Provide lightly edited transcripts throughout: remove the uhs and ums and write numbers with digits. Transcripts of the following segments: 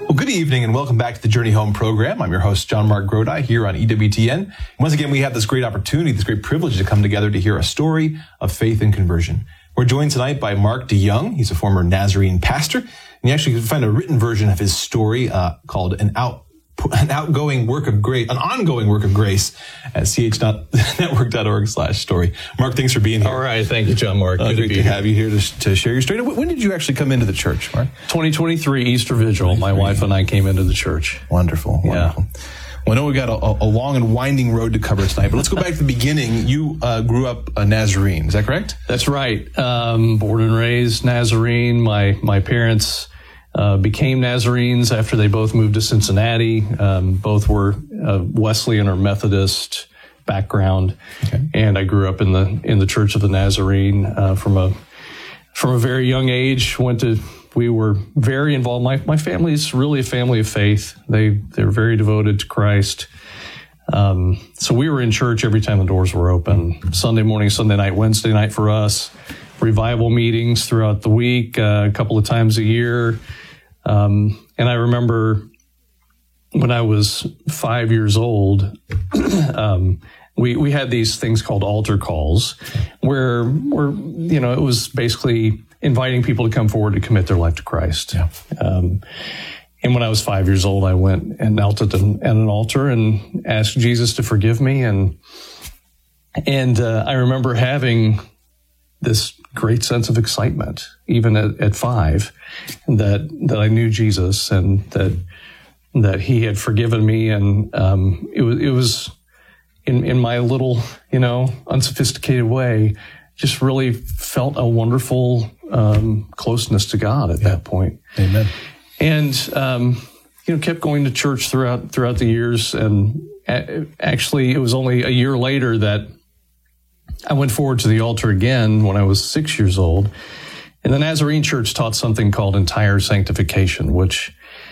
Well, good evening and welcome back to the Journey Home program. I'm your host, John Mark Grodi, here on EWTN. Once again, we have this great opportunity, this great privilege to come together to hear a story of faith and conversion. We're joined tonight by Mark DeYoung. He's a former Nazarene pastor, and you actually can find a written version of his story called an ongoing work of grace at chnetwork.org/story. Mark, thanks for being here. All right. Thank you, John Mark. Great to have you here to share your story. When did you actually come into the church, Mark? 2023 Easter Vigil. My wife and I came into the church. Wonderful. Yeah. Well, I know we've got a long and winding road to cover tonight, but let's go back to the beginning. You grew up a Nazarene. Is that correct? That's right. Born and raised Nazarene. My parents became Nazarenes after they both moved to Cincinnati. Both were Wesleyan or Methodist background, and I grew up in the Church of the Nazarene from a very young age. We were very involved. My family is really a family of faith. They're very devoted to Christ. So we were in church every time the doors were open. Sunday morning, Sunday night, Wednesday night for us. Revival meetings throughout the week, a couple of times a year. And I remember when I was 5 years old, we had these things called altar calls where it was basically inviting people to come forward to commit their life to Christ. Yeah. And when I was 5 years old, I went and knelt at an altar and asked Jesus to forgive me. And I remember having this great sense of excitement, even at 5, that I knew Jesus and that He had forgiven me, and it was in my little unsophisticated way, just really felt a wonderful closeness to God at that point. Amen. And kept going to church throughout the years, and actually it was only a year later that I went forward to the altar again when I was 6 years old. And the Nazarene Church taught something called entire sanctification, which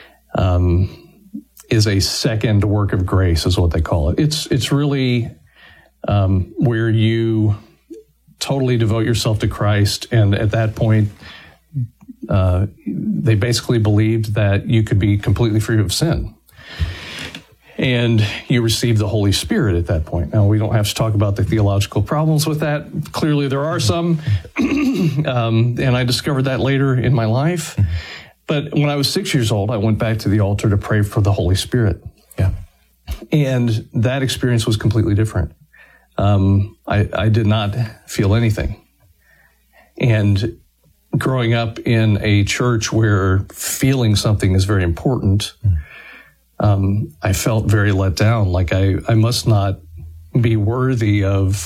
is a second work of grace, is what they call it. It's really where you totally devote yourself to Christ. And at that point, they basically believed that you could be completely free of sin. And you receive the Holy Spirit at that point. Now, we don't have to talk about the theological problems with that. Clearly, there are some. And I discovered that later in my life. But when I was 6 years old, I went back to the altar to pray for the Holy Spirit. Yeah. And that experience was completely different. I did not feel anything. And growing up in a church where feeling something is very important, I felt very let down, like I must not be worthy of